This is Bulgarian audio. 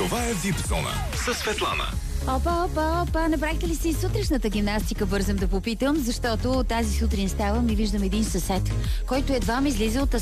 Това е Випзона със Светлана. Опа, направихте ли си сутрешната гимнастика, бързам да попитам, защото тази сутрин ставам и виждам един съсед, който едва ми излиза от